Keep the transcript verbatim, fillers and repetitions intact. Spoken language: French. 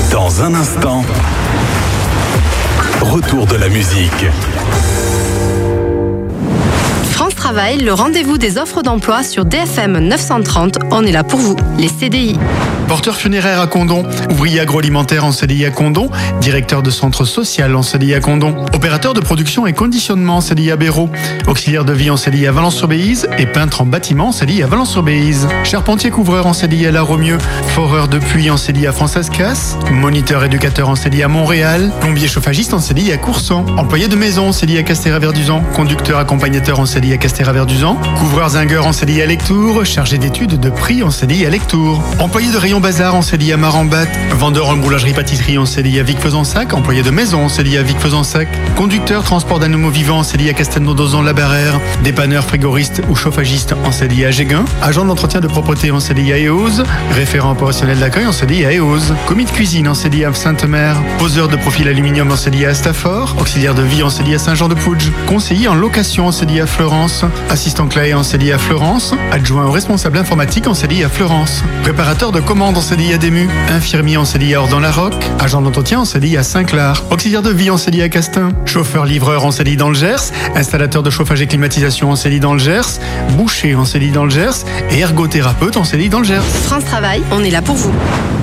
Dans un instant, retour de la musique. France Travail, le rendez-vous des offres d'emploi sur D F M neuf cent trente. On est là pour vous, les C D I. Porteur funéraire à Condom, ouvrier agroalimentaire en C D I à Condom, directeur de centre social en C D I à Condom, opérateur de production et conditionnement en C D I à Béraud, auxiliaire de vie en C D I à Valence-sur-Béize et peintre en bâtiment en C D I à Valence-sur-Béize, charpentier couvreur en C D I à La Romieux, foreur de puits en C D I à Françoise-Casse, moniteur éducateur en C D I à Montréal, plombier chauffagiste en C D I à Coursan, employé de maison en C D I à Castéra-Verduzan, conducteur accompagnateur en C D I à Castéra-Verduzan, couvreur zingueur en C D I à Lectoure, chargé d'études de prix en C D I à Lectoure, employé de rayon bazar en C D I à Marambat, vendeur en boulangerie-pâtisserie en C D I à Vic-Fezensac, employé de maison en C D I à Vic-Fezensac, conducteur transport d'animaux vivants en C D I à Castelnau-d'Ozon-la-Barrère, dépanneur frigoriste ou chauffagiste en C D I à Géguin, agent d'entretien de propreté en C D I à Éoze, référent opérationnel d'accueil en C D I à Éoze, commis de cuisine en C D I à Sainte-Mère, poseur de profil aluminium en C D I à Stafford, auxiliaire de vie en C D I à Saint-Jean-de-Pouge, conseiller en location en C D I à Fleurance, assistant Claé en C D I à Fleurance, adjoint au responsable informatique en C D I à Fleurance, préparateur de commandes en C D I à Dému, infirmier en C D I à Ordan-la-Roque, agent d'entretien en C D I à Saint-Clar, auxiliaire de vie en C D I à Castin, chauffeur-livreur en C D I dans le Gers, installateur de chauffage et climatisation en C D I dans le Gers, boucher en C D I dans le Gers et ergothérapeute en C D I dans le Gers. France Travail, on est là pour vous.